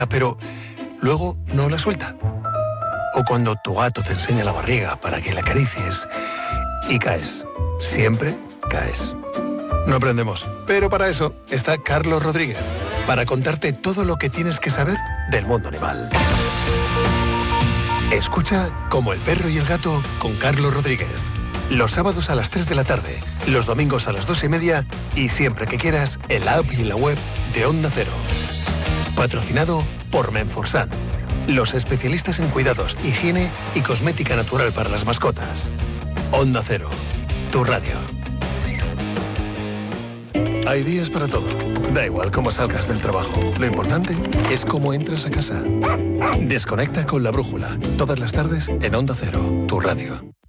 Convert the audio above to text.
pero luego no la suelta. O cuando tu gato te enseña la barriga para que la acaricies y caes. Siempre caes. No aprendemos, pero para eso está Carlos Rodríguez, para contarte todo lo que tienes que saber del mundo animal. Escucha Como el perro y el gato con Carlos Rodríguez. Los sábados a las 3 de la tarde, los domingos a las 2:30 y siempre que quieras en la app y en la web de Onda Cero. Patrocinado por Menforsan, los especialistas en cuidados, higiene y cosmética natural para las mascotas. Onda Cero, tu radio. Hay días para todo. Da igual cómo salgas del trabajo. Lo importante es cómo entras a casa. Desconecta con La Brújula. Todas las tardes en Onda Cero, tu radio.